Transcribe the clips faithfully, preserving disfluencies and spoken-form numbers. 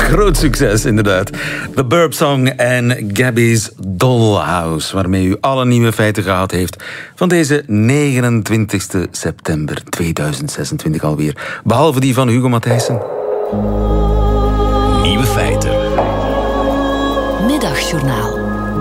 groot succes inderdaad. The Burp Song en Gabby's Dollhouse, waarmee u alle nieuwe feiten gehad heeft van deze negenentwintigste september tweeduizend zesentwintig alweer. Behalve die van Hugo Matthijssen. Nieuwe feiten. Middagjournaal.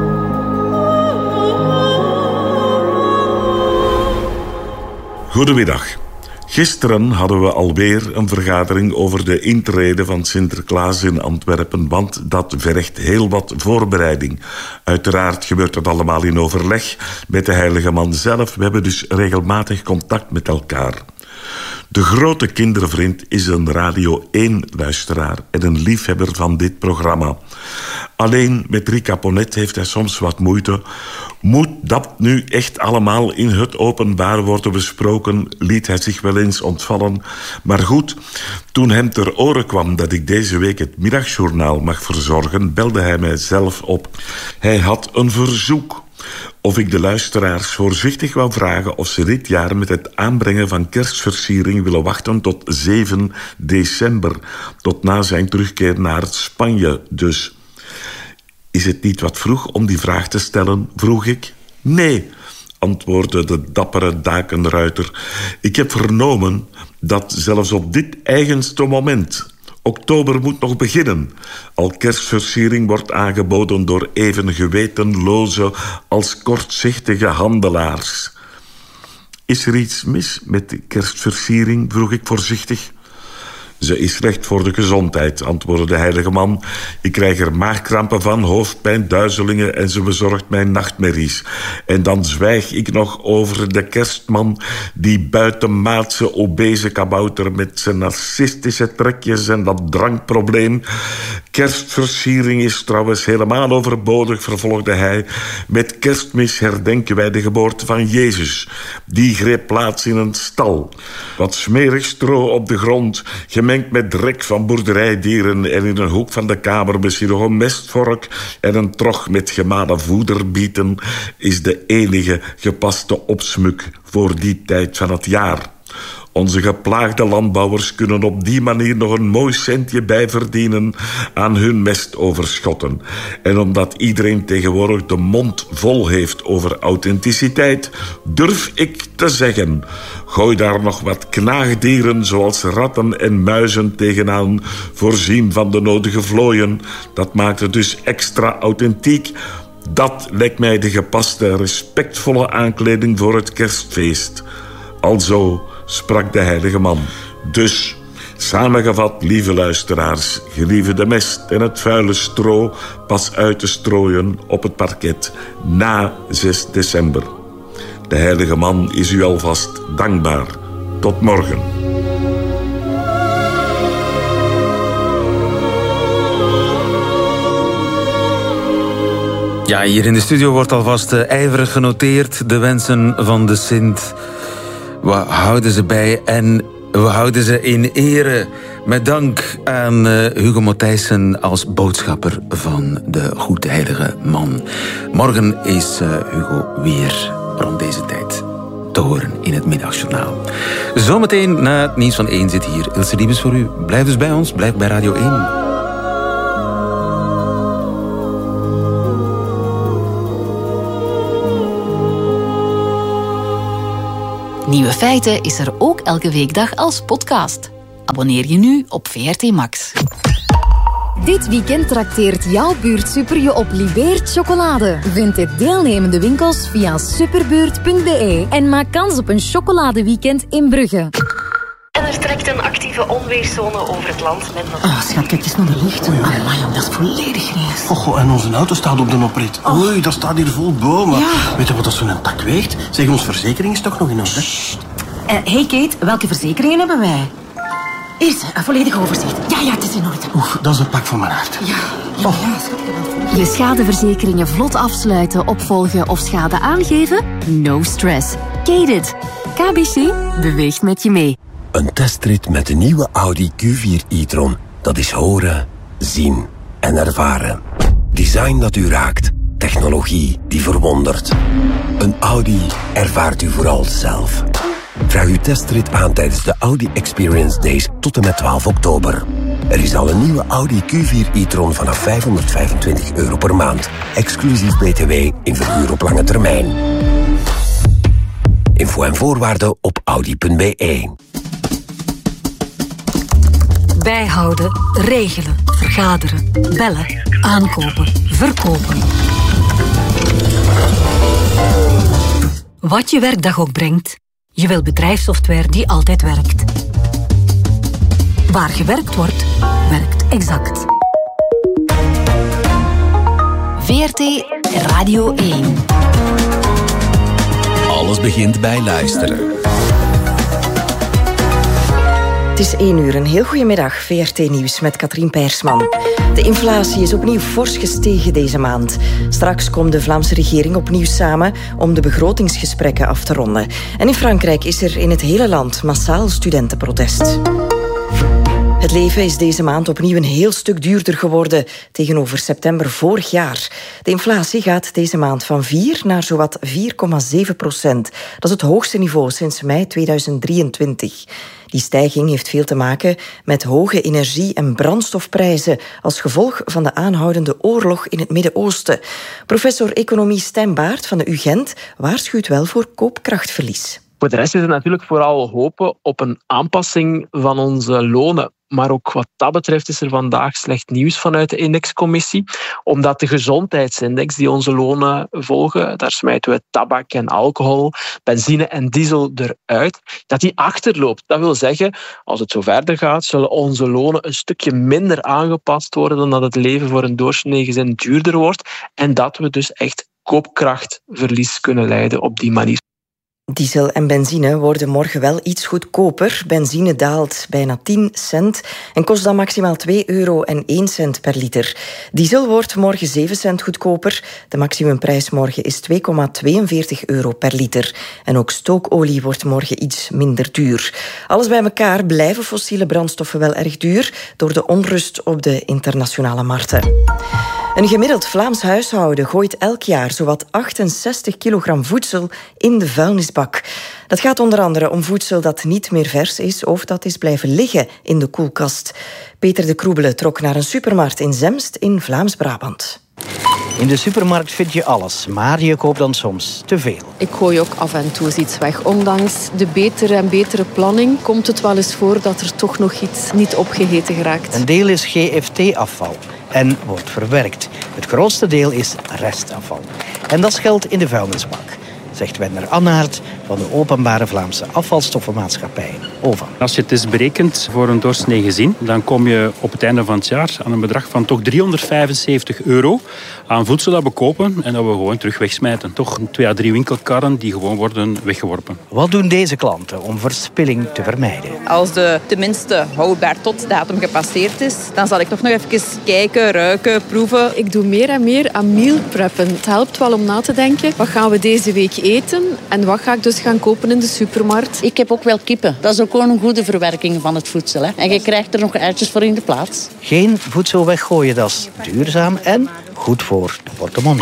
Goedemiddag. Gisteren hadden we alweer een vergadering over de intrede van Sinterklaas in Antwerpen, want dat vergt heel wat voorbereiding. Uiteraard gebeurt dat allemaal in overleg met de heilige man zelf. We hebben dus regelmatig contact met elkaar. De grote kindervriend is een Radio één-luisteraar en een liefhebber van dit programma. Alleen met Rika Ponet heeft hij soms wat moeite. Moet dat nu echt allemaal in het openbaar worden besproken, liet hij zich wel eens ontvallen. Maar goed, toen hem ter oren kwam dat ik deze week het middagjournaal mag verzorgen, belde hij mij zelf op. Hij had een verzoek. Of ik de luisteraars voorzichtig wou vragen of ze dit jaar met het aanbrengen van kerstversiering willen wachten tot zeven december. Tot na zijn terugkeer naar Spanje dus. Is het niet wat vroeg om die vraag te stellen, vroeg ik. Nee, antwoordde de dappere dakenruiter. Ik heb vernomen dat zelfs op dit eigenste moment, oktober moet nog beginnen, al kerstversiering wordt aangeboden door even gewetenloze als kortzichtige handelaars. Is er iets mis met de kerstversiering, vroeg ik voorzichtig. Ze is slecht voor de gezondheid, antwoordde de heilige man. Ik krijg er maagkrampen van, hoofdpijn, duizelingen en ze bezorgt mij nachtmerries. En dan zwijg ik nog over de kerstman, die buitenmaatse obese kabouter met zijn narcistische trekjes en dat drankprobleem. Kerstversiering is trouwens helemaal overbodig, vervolgde hij. Met kerstmis herdenken wij de geboorte van Jezus. Die greep plaats in een stal. Wat smerig stro op de grond, gemengd met drek van boerderijdieren en in een hoek van de kamer misschien nog een mestvork en een trog met gemalen voederbieten, is de enige gepaste opsmuk voor die tijd van het jaar. Onze geplaagde landbouwers kunnen op die manier nog een mooi centje bijverdienen aan hun mestoverschotten. En omdat iedereen tegenwoordig de mond vol heeft over authenticiteit, durf ik te zeggen, gooi daar nog wat knaagdieren zoals ratten en muizen tegenaan, voorzien van de nodige vlooien. Dat maakt het dus extra authentiek. Dat lijkt mij de gepaste, respectvolle aankleding voor het kerstfeest. Alzo sprak de heilige man. Dus, samengevat, lieve luisteraars, gelieve de mest en het vuile stro pas uit te strooien op het parket na zes december. De heilige man is u alvast dankbaar. Tot morgen. Ja, hier in de studio wordt alvast uh, ijverig genoteerd. De wensen van de Sint. We houden ze bij en we houden ze in ere. Met dank aan uh, Hugo Matthijssen als boodschapper van de goedheilige man. Morgen is uh, Hugo weer rond deze tijd te horen in het middagjournaal. Zometeen na het nieuws van één zit hier Ilse Liebes voor u. Blijf dus bij ons, blijf bij Radio één. Nieuwe feiten is er ook elke weekdag als podcast. Abonneer je nu op V R T Max. Dit weekend trakteert jouw buurtsuper je op Libeert chocolade. Vind de deelnemende winkels via superbuurt punt b e en maak kans op een chocoladeweekend in Brugge. En er trekt een actieve onweerszone over het land. Met nog... Oh, schat, kijk eens naar de lichten. Amai, dat is volledig grijs. Oh, goh, en onze auto staat op de oprit. Oh. Oei, dat staat hier vol bomen. Ja. Weet je wat dat zo'n tak weegt? Zeg, onze verzekering is toch nog in orde? Uh, hey Kate, welke verzekeringen hebben wij? Hier is een volledig overzicht. Ja, ja, het is in orde. Oeh, dat is een pak van mijn hart. Ja, ja, oh. ja schat. Je schadeverzekeringen vlot afsluiten, opvolgen of schade aangeven? No stress. Kate it. K B C beweegt met je mee. Een testrit met de nieuwe Audi Q vier e-tron. Dat is horen, zien en ervaren. Design dat u raakt. Technologie die verwondert. Een Audi ervaart u vooral zelf. Vraag uw testrit aan tijdens de Audi Experience Days tot en met twaalf oktober. Er is al een nieuwe Audi Q vier e-tron vanaf vijfhonderdvijfentwintig euro per maand. Exclusief B T W in verhuur op lange termijn. Info en voorwaarden op audi punt b e. Bijhouden, regelen, vergaderen, bellen, aankopen, verkopen. Wat je werkdag ook brengt, je wil bedrijfssoftware die altijd werkt. Waar gewerkt wordt, werkt Exact. V R T Radio één. Alles begint bij luisteren. Het is één uur, een heel goedemiddag. V R T Nieuws met Katrien Peirsman. De inflatie is opnieuw fors gestegen deze maand. Straks komt de Vlaamse regering opnieuw samen om de begrotingsgesprekken af te ronden. En in Frankrijk is er in het hele land massaal studentenprotest. Het leven is deze maand opnieuw een heel stuk duurder geworden tegenover september vorig jaar. De inflatie gaat deze maand van vier naar zowat vier komma zeven procent. Dat is het hoogste niveau sinds mei tweeduizend drieëntwintig. Die stijging heeft veel te maken met hoge energie- en brandstofprijzen als gevolg van de aanhoudende oorlog in het Midden-Oosten. Professor economie Stijn Baert van de U Gent waarschuwt wel voor koopkrachtverlies. Voor de rest is het natuurlijk vooral hopen op een aanpassing van onze lonen. Maar ook wat dat betreft is er vandaag slecht nieuws vanuit de indexcommissie. Omdat de gezondheidsindex die onze lonen volgen, daar smijten we tabak en alcohol, benzine en diesel eruit, dat die achterloopt. Dat wil zeggen, als het zo verder gaat, zullen onze lonen een stukje minder aangepast worden dan dat het leven voor een doorsnee gezin duurder wordt. En dat we dus echt koopkrachtverlies kunnen lijden op die manier. Diesel en benzine worden morgen wel iets goedkoper. Benzine daalt bijna tien cent en kost dan maximaal twee euro en één cent per liter. Diesel wordt morgen zeven cent goedkoper. De maximumprijs morgen is twee komma tweeënveertig euro per liter. En ook stookolie wordt morgen iets minder duur. Alles bij elkaar blijven fossiele brandstoffen wel erg duur door de onrust op de internationale markten. Een gemiddeld Vlaams huishouden gooit elk jaar zowat achtenzestig kilogram voedsel in de vuilnisbak. Dat gaat onder andere om voedsel dat niet meer vers is of dat is blijven liggen in de koelkast. Peter de Kroebele trok naar een supermarkt in Zemst in Vlaams-Brabant. In de supermarkt vind je alles, maar je koopt dan soms te veel. Ik gooi ook af en toe eens iets weg. Ondanks de betere en betere planning komt het wel eens voor dat er toch nog iets niet opgegeten geraakt. Een deel is G F T-afval en wordt verwerkt. Het grootste deel is restafval. En dat geldt in de vuilnisbak, zegt Werner Annaert van de Openbare Vlaamse Afvalstoffenmaatschappij, O V A. Als je het is berekend voor een doorsnee gezin, dan kom je op het einde van het jaar aan een bedrag van toch driehonderdvijfenzeventig euro aan voedsel dat we kopen en dat we gewoon terug wegsmijten. Toch twee à drie winkelkarren die gewoon worden weggeworpen. Wat doen deze klanten om verspilling te vermijden? Als de tenminste houdbaar tot datum gepasseerd is, dan zal ik toch nog even kijken, ruiken, proeven. Ik doe meer en meer aan meal preppen. Het helpt wel om na te denken, wat gaan we deze week eten en wat ga ik dus gaan kopen in de supermarkt. Ik heb ook wel kippen. Dat is ook gewoon een goede verwerking van het voedsel. Hè. En je krijgt er nog uitjes voor in de plaats. Geen voedsel weggooien, dat is duurzaam en goed voor de portemonnee.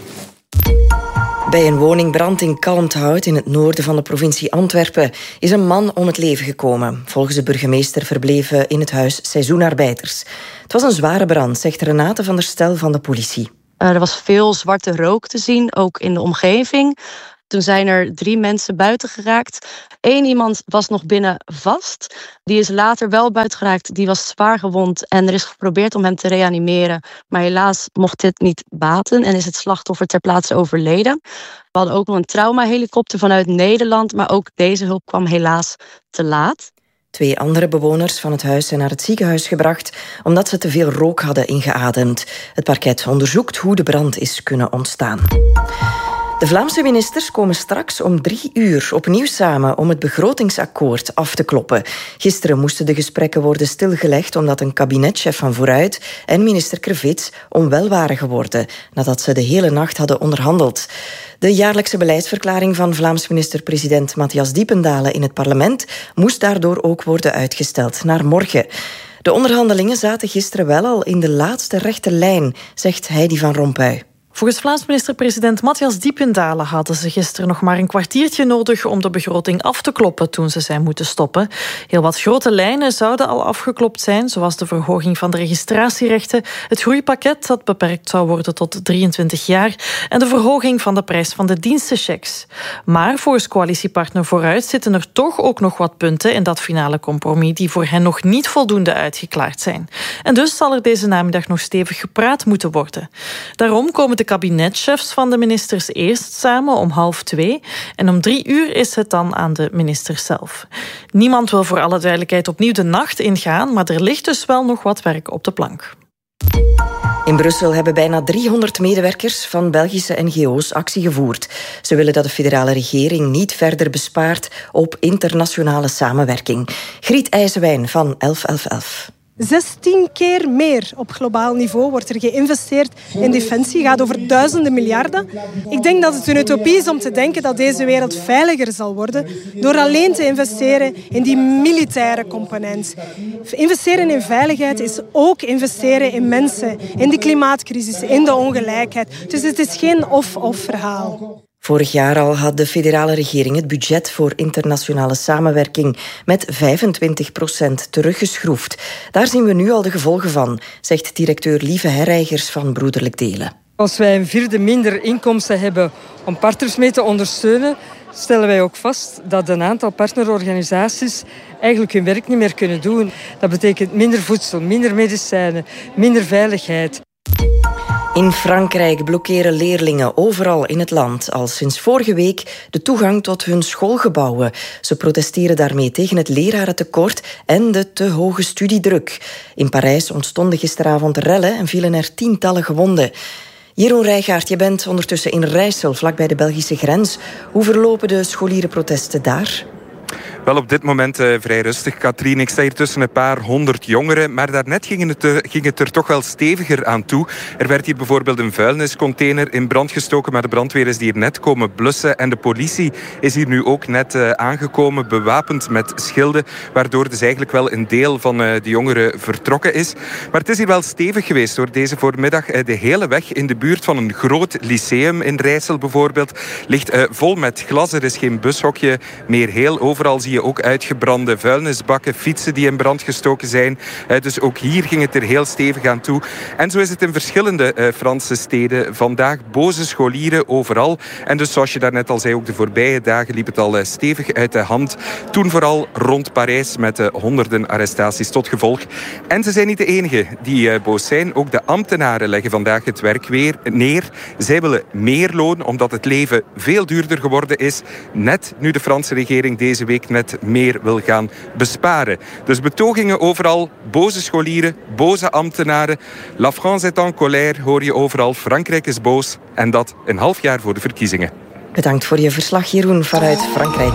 Bij een woningbrand in Kalmthout in het noorden van de provincie Antwerpen is een man om het leven gekomen. Volgens de burgemeester verbleven in het huis seizoenarbeiders. Het was een zware brand, zegt Renate van der Stel van de politie. Er was veel zwarte rook te zien, ook in de omgeving. Toen zijn er drie mensen buiten geraakt. Eén iemand was nog binnen vast. Die is later wel buiten geraakt. Die was zwaar gewond en er is geprobeerd om hem te reanimeren. Maar helaas mocht dit niet baten en is het slachtoffer ter plaatse overleden. We hadden ook nog een traumahelikopter vanuit Nederland, maar ook deze hulp kwam helaas te laat. Twee andere bewoners van het huis zijn naar het ziekenhuis gebracht omdat ze te veel rook hadden ingeademd. Het parket onderzoekt hoe de brand is kunnen ontstaan. De Vlaamse ministers komen straks om drie uur opnieuw samen om het begrotingsakkoord af te kloppen. Gisteren moesten de gesprekken worden stilgelegd omdat een kabinetchef van Vooruit en minister Krevits onwel waren geworden nadat ze de hele nacht hadden onderhandeld. De jaarlijkse beleidsverklaring van Vlaams minister-president Matthias Diependalen in het parlement moest daardoor ook worden uitgesteld naar morgen. De onderhandelingen zaten gisteren wel al in de laatste rechte lijn, zegt Heidi van Rompuy. Volgens Vlaams minister-president Matthias Diependalen hadden ze gisteren nog maar een kwartiertje nodig om de begroting af te kloppen toen ze zijn moeten stoppen. Heel wat grote lijnen zouden al afgeklopt zijn, zoals de verhoging van de registratierechten, het groeipakket dat beperkt zou worden tot drieëntwintig jaar en de verhoging van de prijs van de dienstenchecks. Maar volgens coalitiepartner Vooruit zitten er toch ook nog wat punten in dat finale compromis die voor hen nog niet voldoende uitgeklaard zijn. En dus zal er deze namiddag nog stevig gepraat moeten worden. Daarom komen de kabinetchefs van de ministers eerst samen om half twee en om drie uur is het dan aan de ministers zelf. Niemand wil voor alle duidelijkheid opnieuw de nacht ingaan, maar er ligt dus wel nog wat werk op de plank. In Brussel hebben bijna driehonderd medewerkers van Belgische N G O's actie gevoerd. Ze willen dat de federale regering niet verder bespaart op internationale samenwerking. Griet IJzewijn van elf elf elf. zestien keer meer op globaal niveau wordt er geïnvesteerd in defensie. Het gaat over duizenden miljarden. Ik denk dat het een utopie is om te denken dat deze wereld veiliger zal worden door alleen te investeren in die militaire component. Investeren in veiligheid is ook investeren in mensen, in de klimaatcrisis, in de ongelijkheid. Dus het is geen of-of verhaal. Vorig jaar al had de federale regering het budget voor internationale samenwerking met vijfentwintig procent teruggeschroefd. Daar zien we nu al de gevolgen van, zegt directeur Lieve Herreigers van Broederlijk Delen. Als wij een vierde minder inkomsten hebben om partners mee te ondersteunen, stellen wij ook vast dat een aantal partnerorganisaties eigenlijk hun werk niet meer kunnen doen. Dat betekent minder voedsel, minder medicijnen, minder veiligheid. In Frankrijk blokkeren leerlingen overal in het land al sinds vorige week de toegang tot hun schoolgebouwen. Ze protesteren daarmee tegen het lerarentekort en de te hoge studiedruk. In Parijs ontstonden gisteravond rellen en vielen er tientallen gewonden. Jeroen Rijgaard, je bent ondertussen in Rijssel, vlakbij de Belgische grens. Hoe verlopen de scholierenprotesten daar? Wel, op dit moment uh, vrij rustig, Katrien. Ik sta hier tussen een paar honderd jongeren, maar daarnet ging het, uh, ging het er toch wel steviger aan toe. Er werd hier bijvoorbeeld een vuilniscontainer in brand gestoken, maar de brandweer is hier net komen blussen en de politie is hier nu ook net uh, aangekomen, bewapend met schilden, waardoor dus eigenlijk wel een deel van uh, de jongeren vertrokken is. Maar het is hier wel stevig geweest hoor. Deze voormiddag uh, de hele weg in de buurt van een groot lyceum in Rijssel bijvoorbeeld ligt uh, vol met glas. Er is geen bushokje meer heel. Overal zie je ook uitgebrande vuilnisbakken, fietsen die in brand gestoken zijn. Uh, dus ook hier ging het er heel stevig aan toe. En zo is het in verschillende uh, Franse steden vandaag. Boze scholieren overal. En dus zoals je daarnet al zei, ook de voorbije dagen liep het al uh, stevig uit de hand. Toen vooral rond Parijs met uh, honderden arrestaties tot gevolg. En ze zijn niet de enigen die uh, boos zijn. Ook de ambtenaren leggen vandaag het werk weer neer. Zij willen meer loon, omdat het leven veel duurder geworden is. Net nu de Franse regering deze week net meer wil gaan besparen. Dus betogingen overal, boze scholieren, boze ambtenaren. La France est en colère, hoor je overal. Frankrijk is boos en dat een half jaar voor de verkiezingen. Bedankt voor je verslag, Jeroen, vanuit Frankrijk.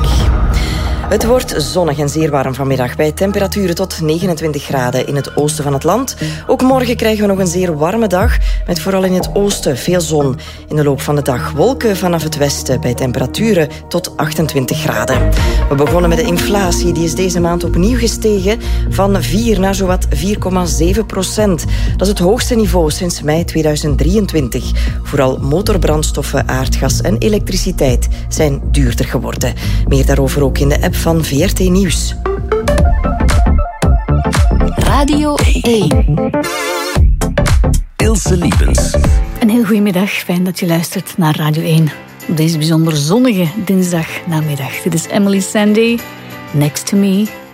Het wordt zonnig en zeer warm vanmiddag bij temperaturen tot negenentwintig graden in het oosten van het land. Ook morgen krijgen we nog een zeer warme dag, met vooral in het oosten veel zon. In de loop van de dag wolken vanaf het westen bij temperaturen tot achtentwintig graden. We begonnen met de inflatie, die is deze maand opnieuw gestegen van vier naar zowat vier komma zeven procent. Dat is het hoogste niveau sinds mei tweeduizend drieëntwintig. Vooral motorbrandstoffen, aardgas en elektriciteit zijn duurder geworden. Meer daarover ook in de app van V R T Nieuws. Radio één. Ilse Liepens. Een heel goedemiddag, fijn dat je luistert naar Radio één. Op deze bijzonder zonnige dinsdagnamiddag. Dit is Emily Sandé, Next to Me.